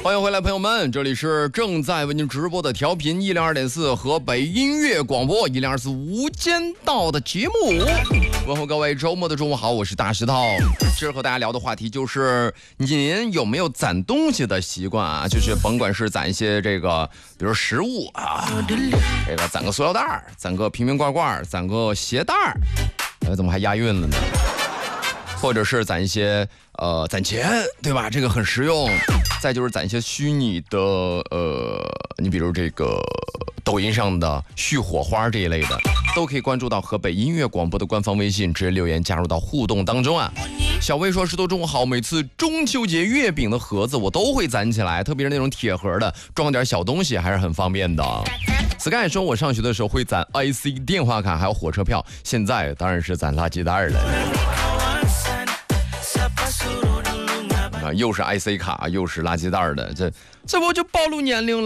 欢迎回来，朋友们，这里是正在为您直播的调频102.4河北音乐广播102.4无间道的节目。问候各位周末的中午好，我是大石头。今儿和大家聊的话题就是您有没有攒东西的习惯啊？就是甭管是攒一些这个，比如食物啊，这个攒个塑料袋，攒个瓶瓶罐罐，攒个鞋带怎么还押韵了呢？或者是攒一些攒钱，对吧？这个很实用。再就是攒一些虚拟的你比如这个抖音上的续火花这一类的，都可以关注到河北音乐广播的官方微信，直接留言加入到互动当中啊。小薇说：“石头中午好，每次中秋节月饼的盒子我都会攒起来，特别是那种铁盒的，装点小东西还是很方便的。” Sky 说：“我上学的时候会攒 IC 电话卡还有火车票，现在当然是攒垃圾袋了。”又是 IC 卡又是垃圾袋的，这不就暴露年龄了？